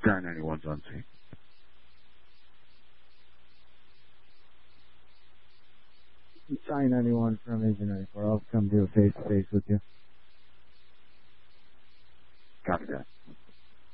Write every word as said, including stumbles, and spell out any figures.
Sky ninety-one's on scene. Sky ninety-one from Agent ninety-four. I'll come do a face-to-face with you. Copy that.